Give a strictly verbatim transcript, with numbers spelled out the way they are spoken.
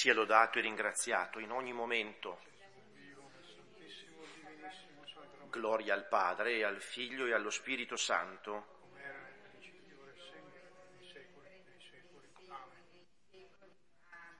sia lodato e ringraziato in ogni momento. Gloria al Padre, e al Figlio, e allo Spirito Santo,